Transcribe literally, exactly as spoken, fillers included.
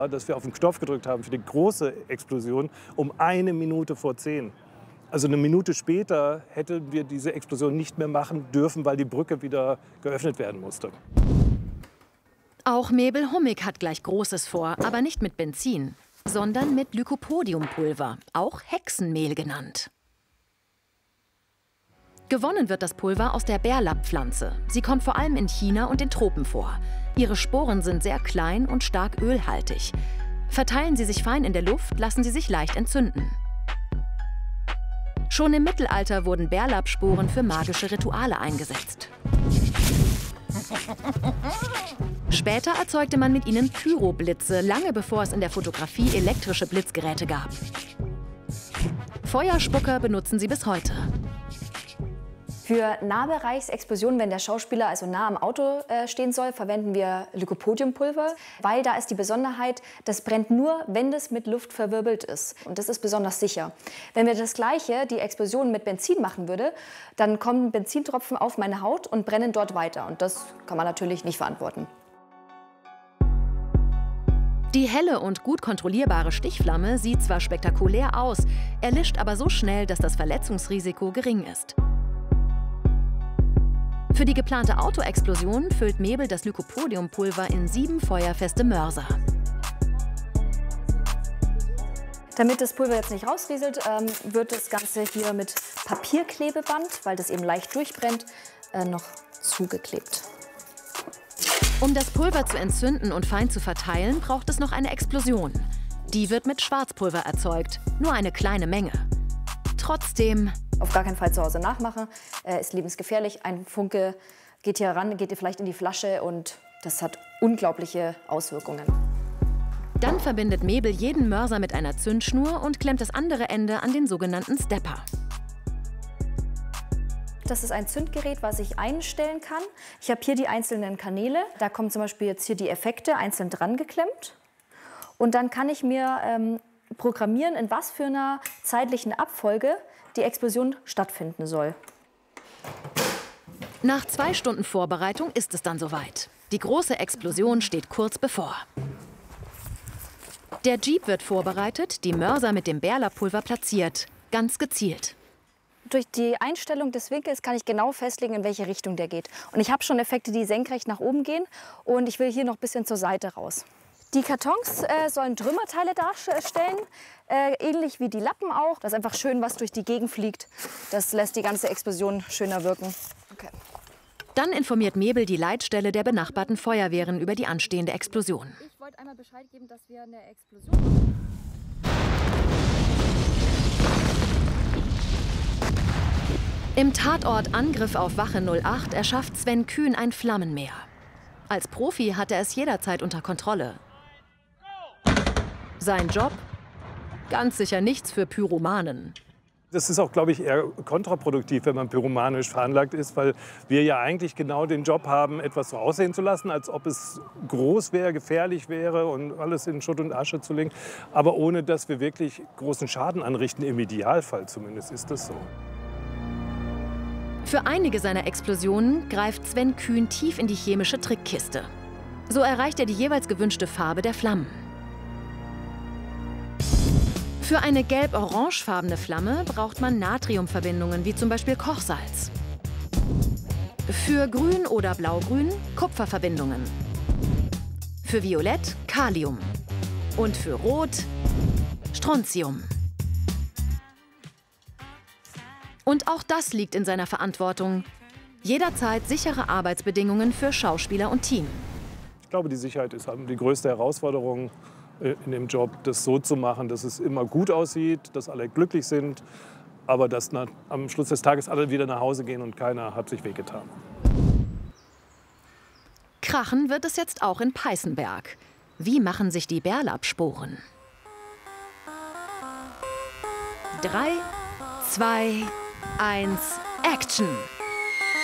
dass wir auf den Knopf gedrückt haben für die große Explosion um eine Minute vor zehn. Also eine Minute später hätten wir diese Explosion nicht mehr machen dürfen, weil die Brücke wieder geöffnet werden musste. Auch Mebel Hummig hat gleich Großes vor, aber nicht mit Benzin, sondern mit Lycopodiumpulver, auch Hexenmehl genannt. Gewonnen wird das Pulver aus der Bärlapp-Pflanze. Sie kommt vor allem in China und den Tropen vor. Ihre Sporen sind sehr klein und stark ölhaltig. Verteilen sie sich fein in der Luft, lassen sie sich leicht entzünden. Schon im Mittelalter wurden Bärlappsporen für magische Rituale eingesetzt. Später erzeugte man mit ihnen Pyroblitze, lange bevor es in der Fotografie elektrische Blitzgeräte gab. Feuerspucker benutzen sie bis heute. Für Nahbereichsexplosionen, wenn der Schauspieler also nah am Auto äh, stehen soll, verwenden wir Lycopodiumpulver, weil da ist die Besonderheit, das brennt nur, wenn das mit Luft verwirbelt ist. Und das ist besonders sicher. Wenn wir das Gleiche, die Explosion mit Benzin machen würde, dann kommen Benzintropfen auf meine Haut und brennen dort weiter. Und das kann man natürlich nicht verantworten. Die helle und gut kontrollierbare Stichflamme sieht zwar spektakulär aus, erlischt aber so schnell, dass das Verletzungsrisiko gering ist. Für die geplante Autoexplosion füllt Mebel das Lycopodiumpulver in sieben feuerfeste Mörser. Damit das Pulver jetzt nicht rausrieselt, ähm, wird das Ganze hier mit Papierklebeband, weil das eben leicht durchbrennt, äh, noch zugeklebt. Um das Pulver zu entzünden und fein zu verteilen, braucht es noch eine Explosion. Die wird mit Schwarzpulver erzeugt, nur eine kleine Menge. Trotzdem... Auf gar keinen Fall zu Hause nachmachen, äh, ist lebensgefährlich. Ein Funke geht hier ran, geht hier vielleicht in die Flasche und das hat unglaubliche Auswirkungen. Dann verbindet Mebel jeden Mörser mit einer Zündschnur und klemmt das andere Ende an den sogenannten Stepper. Das ist ein Zündgerät, was ich einstellen kann. Ich habe hier die einzelnen Kanäle. Da kommen zum Beispiel jetzt hier die Effekte einzeln dran geklemmt. Und dann kann ich mir ähm, programmieren, in was für einer zeitlichen Abfolge die Explosion stattfinden soll. Nach zwei Stunden Vorbereitung ist es dann soweit. Die große Explosion steht kurz bevor. Der Jeep wird vorbereitet, die Mörser mit dem Bärlappulver platziert, ganz gezielt. Durch die Einstellung des Winkels kann ich genau festlegen, in welche Richtung der geht. Und ich habe schon Effekte, die senkrecht nach oben gehen und ich will hier noch ein bisschen zur Seite raus. Die Kartons äh, sollen Trümmerteile darstellen, äh, ähnlich wie die Lappen auch. Das ist einfach schön, was durch die Gegend fliegt. Das lässt die ganze Explosion schöner wirken. Okay. Dann informiert Mebel die Leitstelle der benachbarten Feuerwehren über die anstehende Explosion. Ich wollte einmal Bescheid geben, dass wir eine Explosion haben. Im Tatort Angriff auf Wache null acht erschafft Sven Kühn ein Flammenmeer. Als Profi hat er es jederzeit unter Kontrolle. Sein Job? Ganz sicher nichts für Pyromanen. Das ist auch, glaube ich, eher kontraproduktiv, wenn man pyromanisch veranlagt ist, weil wir ja eigentlich genau den Job haben, etwas so aussehen zu lassen, als ob es groß wäre, gefährlich wäre und alles in Schutt und Asche zu legen, aber ohne dass wir wirklich großen Schaden anrichten, im Idealfall zumindest ist das so. Für einige seiner Explosionen greift Sven Kühn tief in die chemische Trickkiste. So erreicht er die jeweils gewünschte Farbe der Flammen. Für eine gelb-orangefarbene Flamme braucht man Natriumverbindungen, wie zum Beispiel Kochsalz. Für grün oder blaugrün Kupferverbindungen. Für violett Kalium. Und für rot Strontium. Und auch das liegt in seiner Verantwortung. Jederzeit sichere Arbeitsbedingungen für Schauspieler und Team. Ich glaube, die Sicherheit ist die größte Herausforderung in dem Job, das so zu machen, dass es immer gut aussieht, dass alle glücklich sind, aber dass nach, am Schluss des Tages alle wieder nach Hause gehen und keiner hat sich wehgetan. Krachen wird es jetzt auch in Peißenberg. Wie machen sich die Bärlappsporen? Drei, zwei, eins, Action!